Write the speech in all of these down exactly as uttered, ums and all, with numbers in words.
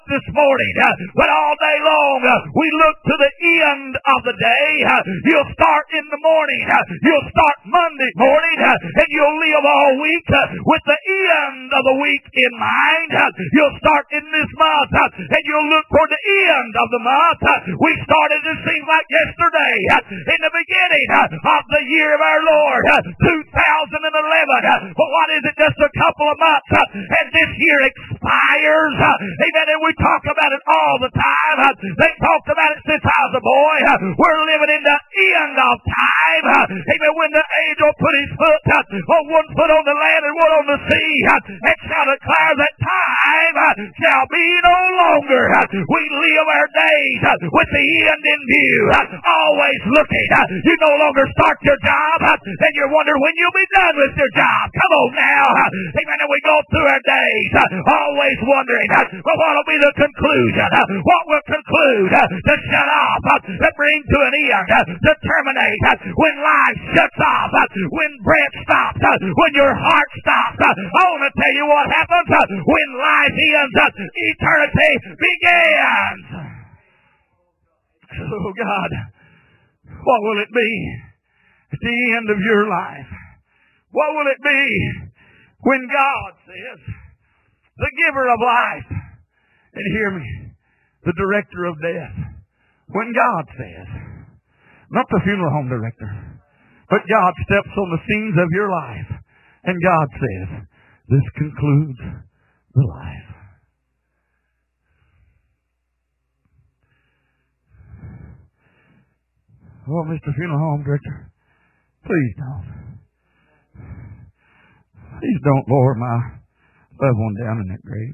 this morning, uh, but all day long uh, we look to the end of the day. Uh, you'll start in the morning. Uh, you'll start Monday morning, uh, and you'll live all week uh, with the end of the week in mind. Uh, you'll start in this month, uh, and you'll look toward the end of the month. Uh, we started, it seems like yesterday, uh, in the beginning uh, of the year of our Lord, uh, two thousand eleven. Uh, but what is it? Just a couple of months, uh, and this year expires. Uh, amen. And we talk about it all the time. Uh, they talked about it since I was a boy. Uh, we're living in the end of time. Uh, amen. When the angel put his foot, uh, on one foot on the land and one on the sea, uh, and shall declare that time uh, shall be no longer. Uh, we live our days uh, with the end in view, uh, always looking. Uh, you no longer start your job, uh, and you wonder when you'll be done with your job. Come on now. Uh, amen. And we go through our days, uh, always wondering, uh, well, what will be the conclusion? Uh, what will conclude uh, to shut off, uh, to bring to an end, uh, to terminate, uh, when life shuts off, uh, when breath stops, uh, when your heart stops. Uh, I want to tell you what happens uh, when life ends, uh, eternity begins. Oh God, what will it be at the end of your life? What will it be when God says, the giver of life, and hear me, the director of death, when God says, not the funeral home director, but God steps on the scenes of your life, and God says, this concludes the life. Oh, Mister Funeral Home Director, please don't. Please don't lower my loved one down in that grave.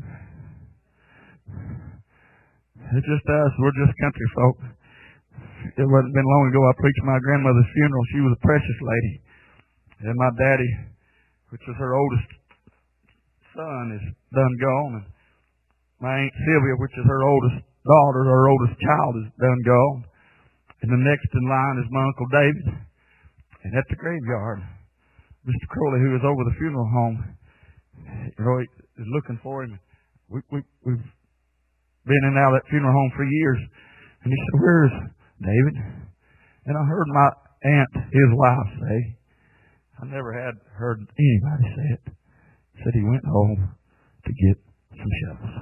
It's just us. We're just country folk. It wasn't been long ago I preached my grandmother's funeral. She was a precious lady. And my daddy, which was her oldest son, is done gone. And my Aunt Sylvia, which is her oldest daughter, her oldest child, is done gone. And the next in line is my Uncle David. And at the graveyard, Mister Crowley, who is over the funeral home, Roy is looking for him. We, we, we've been in and out of that funeral home for years. And he said, where's David? And I heard my aunt, his wife, say, I never had heard anybody say it, said he went home to get some shovels.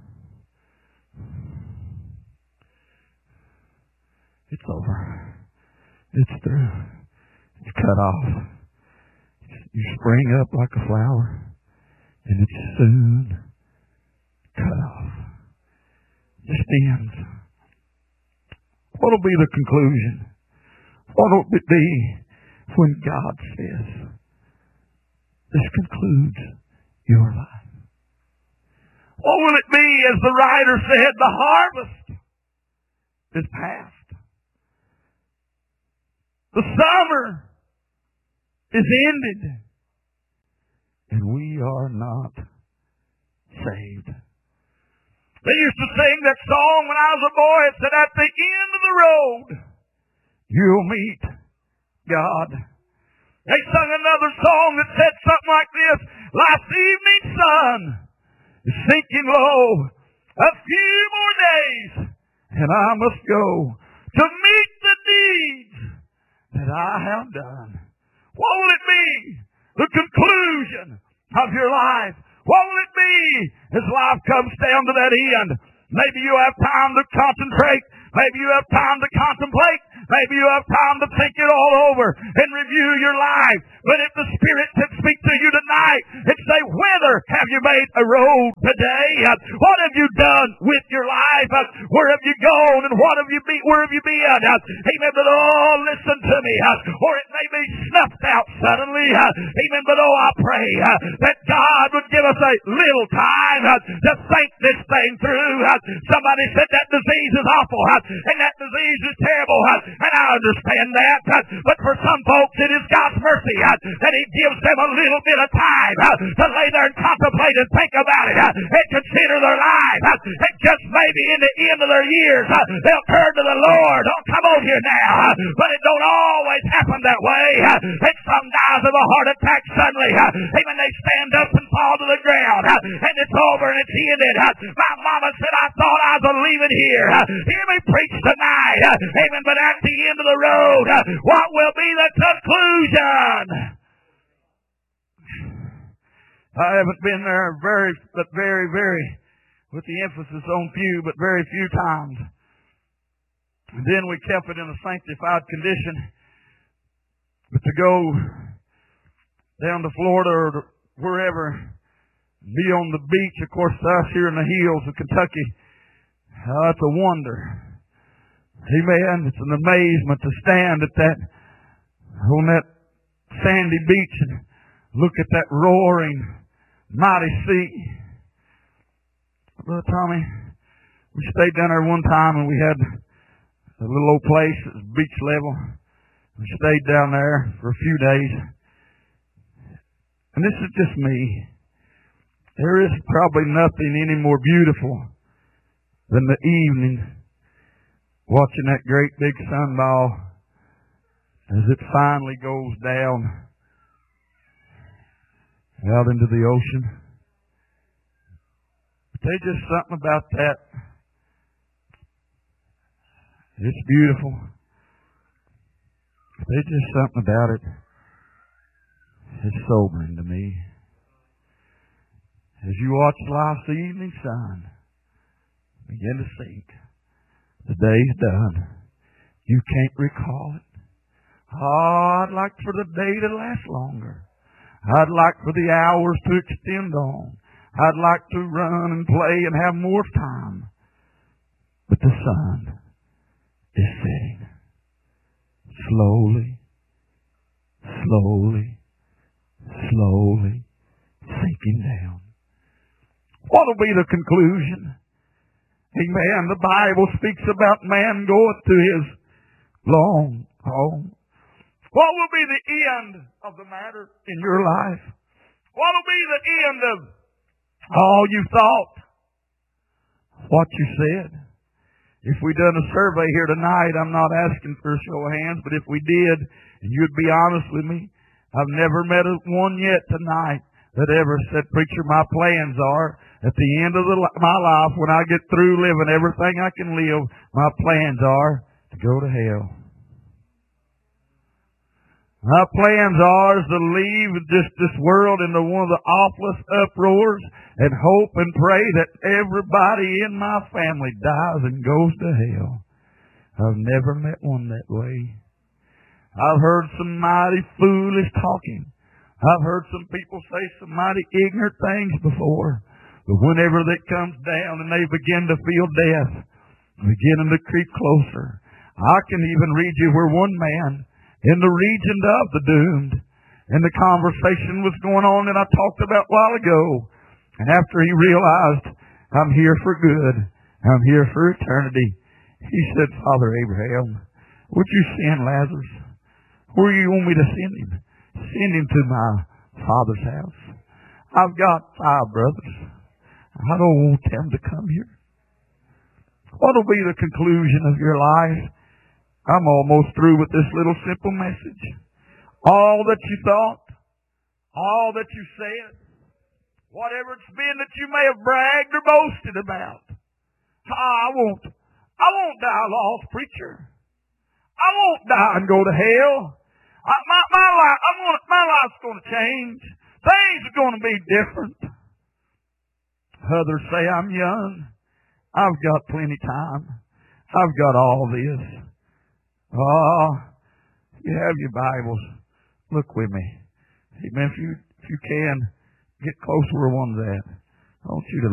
It's over. It's through. It's cut off. You spring up like a flower, and it's soon cut off. Just ends. What will be the conclusion? What will it be when God says, this concludes your life? What will it be, as the writer said, the harvest is past. The summer is ended, and we are not saved. They used to sing that song when I was a boy. It said, at the end of the road, you'll meet God. They sung another song that said something like this, life's evening sun is sinking low, a few more days, and I must go to meet the deeds that I have done. What will it be? The conclusion of your life. What will it be as life comes down to that end? Maybe you have time to concentrate. Maybe you have time to contemplate. Maybe you have time to think it all over and review your life. But if the Spirit could speak to you tonight and say, whither have you made a road today? What have you done with your life? Where have you gone and what have you been? Where have you been? Amen. But oh, listen to me. Or it may be snuffed out suddenly. Amen. But oh, I pray that God would give us a little time to think this thing through. Somebody said that disease is awful and that disease is terrible. and I understand that. But for some folks, it is God's mercy that He gives them a little bit of time to lay there and contemplate and think about it and consider their life. And just maybe in the end of their years, they'll turn to the Lord. Oh, come on here now. But it don't always happen that way. And some dies of a heart attack suddenly. Even they stand up and fall to the ground. And it's over and it's ended. My mama said, I thought I was leaving here. Hear me preach tonight. Amen. But at the end of the road, what will be the conclusion? I haven't been there very, but very, very, with the emphasis on few, but very few times. And then we kept it in a sanctified condition. But to go down to Florida or to wherever, be on the beach, of course, us here in the hills of Kentucky, uh, it's a wonder. Amen. It's an amazement to stand at that, on that sandy beach and look at that roaring, mighty sea. Brother Tommy, we stayed down there one time and we had a little old place that was beach level. We stayed down there for a few days. And this is just me. There is probably nothing any more beautiful than the evening watching that great big sunball as it finally goes down out into the ocean. But there's just something about that. It's beautiful. But there's just something about it. It's sobering to me. As you watch life's evening sun begin to sink, the day's done. You can't recall it. Oh, I'd like for the day to last longer. I'd like for the hours to extend on. I'd like to run and play and have more time. But the sun is setting. Slowly, slowly, slowly sinking down. What will be the conclusion? Amen. The Bible speaks about man goeth to his long home. What will be the end of the matter in your life? What will be the end of all you thought? What you said? If we done a survey here tonight, I'm not asking for a show of hands, but if we did, and you'd be honest with me, I've never met one yet tonight that ever said, preacher, my plans are, at the end of the, my life, when I get through living everything I can live, my plans are to go to hell. My plans are is to leave just this world into one of the awfulest uproars and hope and pray that everybody in my family dies and goes to hell. I've never met one that way. I've heard some mighty foolish talking. I've heard some people say some mighty ignorant things before. But whenever that comes down and they begin to feel death, beginning to creep closer, I can even read you where one man in the region of the doomed, and the conversation was going on that I talked about a while ago. And after he realized, I'm here for good, I'm here for eternity, he said, Father Abraham, would you send Lazarus? Where do you want me to send him? Send him to my father's house. I've got five brothers. I don't want them to come here. What will be the conclusion of your life? I'm almost through with this little simple message. All that you thought, all that you said, whatever it's been that you may have bragged or boasted about. I won't, I won't die lost, preacher. I won't die and go to hell. I, my, my life, I'm gonna, my life's going to change. Things are going to be different. Others say I'm young. I've got plenty of time. I've got all this. Oh, you have your Bibles. Look with me. Amen. If you, if you can, get close where one's at. I want you to